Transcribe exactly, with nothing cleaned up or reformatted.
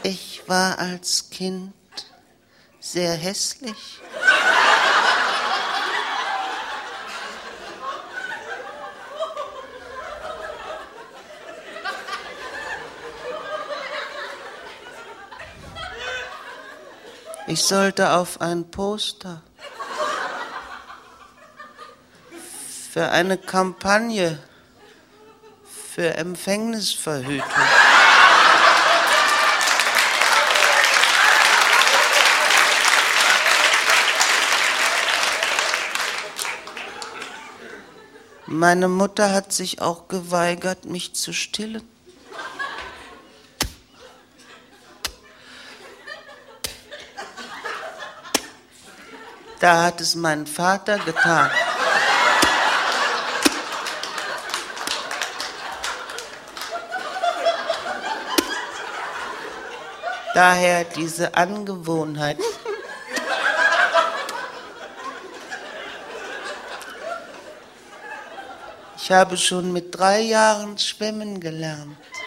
Ich war als Kind sehr hässlich. Ich sollte auf ein Poster für eine Kampagne für Empfängnisverhütung. Meine Mutter hat sich auch geweigert, mich zu stillen. Da hat es mein Vater getan. Daher diese Angewohnheit. Ich habe schon mit drei Jahren schwimmen gelernt.